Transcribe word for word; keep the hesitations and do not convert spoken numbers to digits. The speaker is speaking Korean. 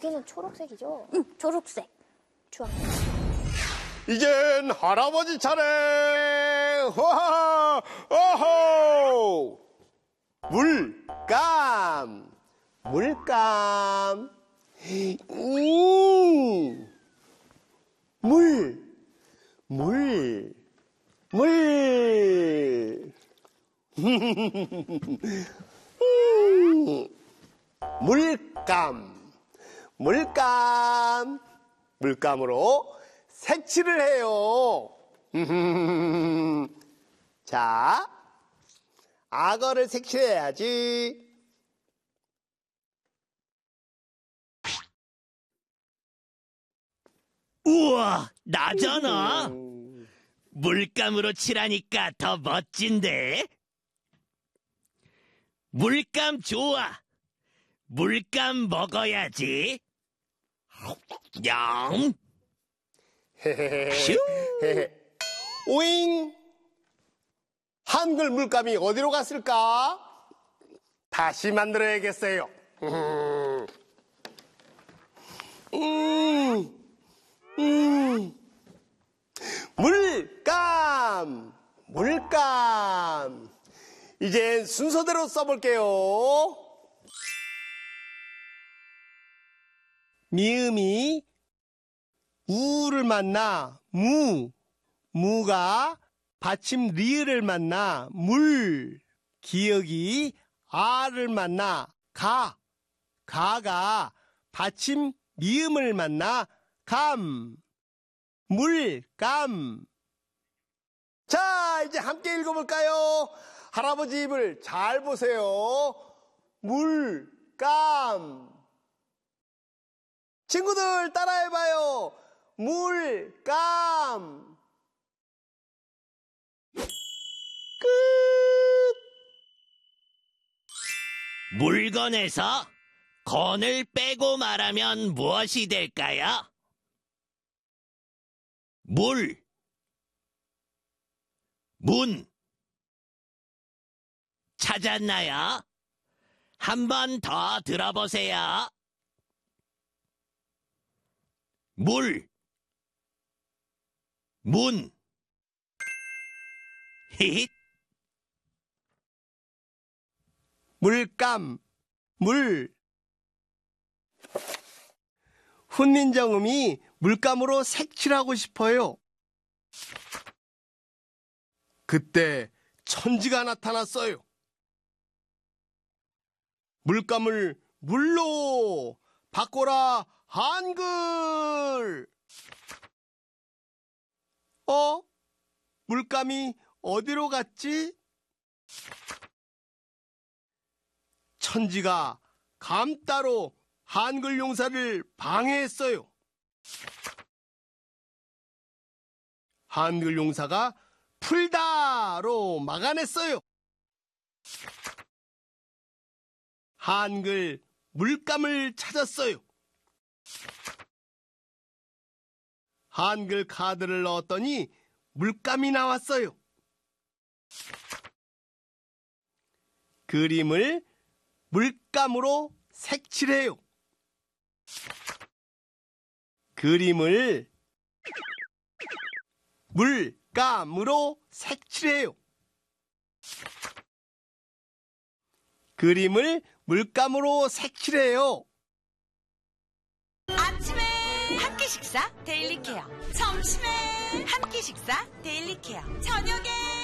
여기는 초록색이죠? 응, 초록색. 좋아. 이젠 할아버지 차례. 호하, 오호. 물감, 물감. 음, 물, 물, 물. 음, 물감, 물감. 물감으로 색칠을 해요. 자, 악어를 색칠해야지. 우와, 나잖아. 물감으로 칠하니까 더 멋진데? 물감 좋아. 물감 먹어야지. 영. 오잉. 한글 물감이 어디로 갔을까? 다시 만들어야겠어요. 음, 음. 물감, 물감. 이젠 순서대로 써볼게요. 미음이 우를 만나 무, 무가 받침 리을을 만나 물, 기역이 아를 만나 가, 가가 받침 미음을 만나 감, 물감. 자, 이제 함께 읽어볼까요? 할아버지 입을 잘 보세요. 물감. 친구들 따라해봐요. 물감. 끝. 물건에서 건을 빼고 말하면 무엇이 될까요? 물, 문. 찾았나요? 한 번 더 들어보세요. 물, 문. 히힛. 물감, 물. 훈민정음이 물감으로 색칠하고 싶어요. 그때 천지가 나타났어요. 물감을 물로 바꿔라 한글. 어? 물감이 어디로 갔지? 천지가 감 따로 한글 용사를 방해했어요. 한글 용사가 풀다로 막아냈어요. 한글 물감을 찾았어요. 한글 카드를 넣었더니 물감이 나왔어요. 그림을 물감으로 색칠해요. 그림을 물감으로 색칠해요. 그림을 물감으로 색칠해요. 아침에 한 끼 식사 데일리 케어. 점심에 한 끼 식사 데일리 케어. 저녁에